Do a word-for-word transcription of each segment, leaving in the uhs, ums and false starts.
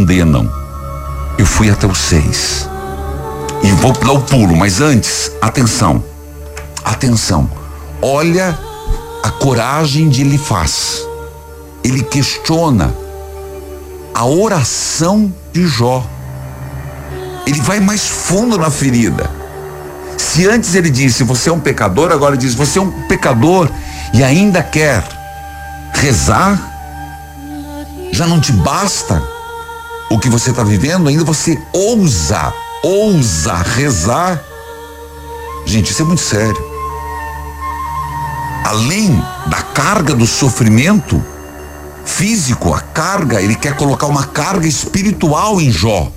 condenam. Eu fui até o seis. E vou dar o pulo, mas antes, atenção. Atenção. Olha a coragem de Elifaz. Ele questiona a oração de Jó. Ele vai mais fundo na ferida. Se antes ele disse, você é um pecador, agora ele diz, você é um pecador e ainda quer rezar? Já não te basta o que você está vivendo? Ainda você ousa, ousa rezar? Gente, isso é muito sério. Além da carga do sofrimento físico, a carga, ele quer colocar uma carga espiritual em Jó.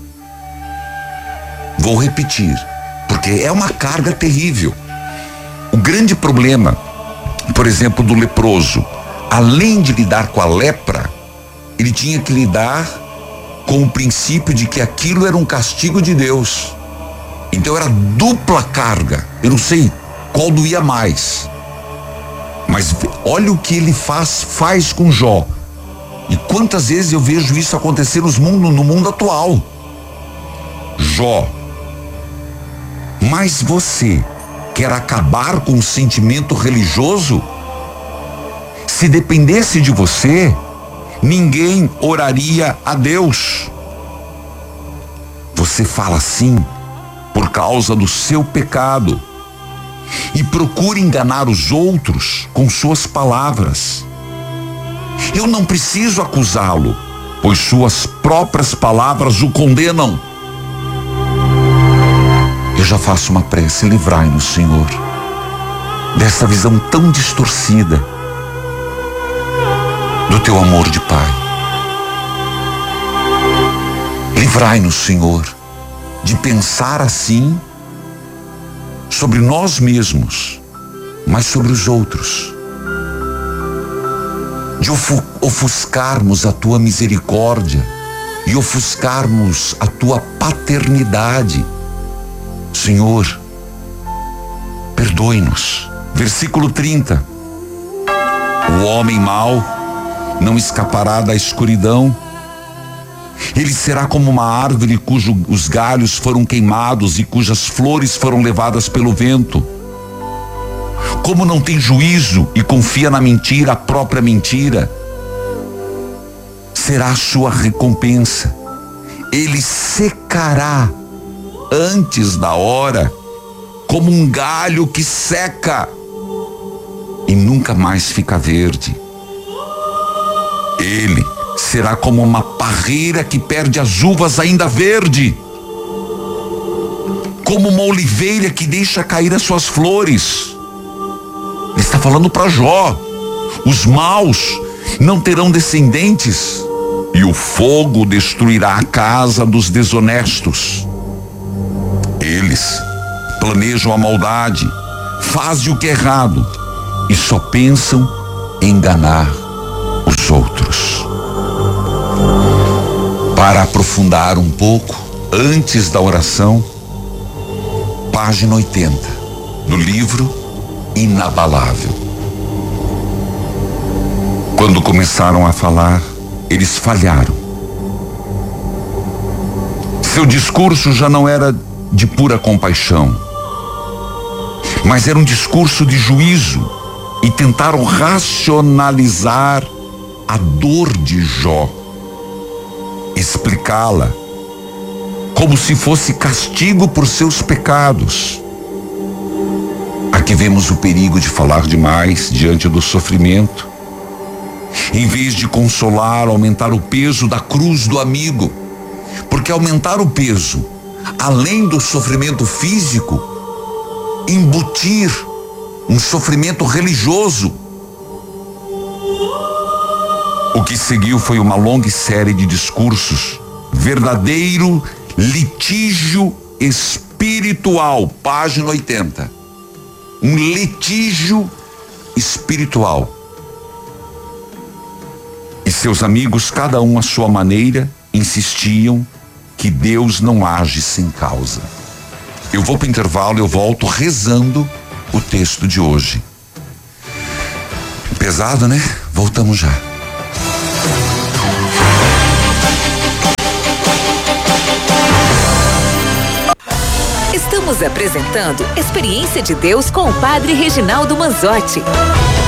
Vou repetir, porque é uma carga terrível. O grande problema, por exemplo, do leproso, além de lidar com a lepra, ele tinha que lidar com o princípio de que aquilo era um castigo de Deus. Então era dupla carga. Eu não sei qual doía mais. Mas olha o que ele faz, faz com Jó. E quantas vezes eu vejo isso acontecer nos mundo, no mundo atual. Jó, mas você quer acabar com o sentimento religioso? Se dependesse de você, ninguém oraria a Deus. Você fala assim por causa do seu pecado e procura enganar os outros com suas palavras. Eu não preciso acusá-lo, pois suas próprias palavras o condenam. Eu já faço uma prece, livrai-nos, Senhor, dessa visão tão distorcida do teu amor de Pai. Livrai-nos, Senhor, de pensar assim sobre nós mesmos, mas sobre os outros. De ofuscarmos a tua misericórdia e ofuscarmos a tua paternidade. Senhor, perdoe-nos. Versículo trinta. O homem mau não escapará da escuridão. Ele será como uma árvore cujos galhos foram queimados e cujas flores foram levadas pelo vento. Como não tem juízo e confia na mentira, a própria mentira, será a sua recompensa. Ele secará antes da hora, como um galho que seca e nunca mais fica verde. Ele será como uma parreira que perde as uvas ainda verde, como uma oliveira que deixa cair as suas flores. Ele está falando para Jó. Os maus não terão descendentes e o fogo destruirá a casa dos desonestos. Eles planejam a maldade, fazem o que é errado e só pensam em enganar os outros. Para aprofundar um pouco, antes da oração, página oitenta do livro Inabalável. Quando começaram a falar, eles falharam. Seu discurso já não era de pura compaixão, mas era um discurso de juízo e tentaram racionalizar a dor de Jó, explicá-la como se fosse castigo por seus pecados. Aqui vemos o perigo de falar demais diante do sofrimento. Em vez de consolar, aumentar o peso da cruz do amigo, porque aumentar o peso, além do sofrimento físico, embutir um sofrimento religioso. O que seguiu foi uma longa série de discursos, verdadeiro litígio espiritual, página oitenta. Um litígio espiritual. E seus amigos, cada um à sua maneira, insistiam que Deus não age sem causa. Eu vou para o intervalo, eu volto rezando o texto de hoje. Pesado, né? Voltamos já. Estamos apresentando Experiência de Deus com o Padre Reginaldo Manzotti.